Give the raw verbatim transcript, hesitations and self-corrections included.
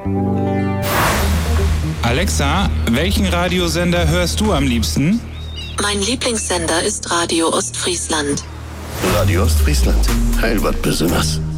Alexa, welchen Radiosender hörst du am liebsten? Mein Lieblingssender ist Radio Ostfriesland. Radio Ostfriesland, heil wat besonders.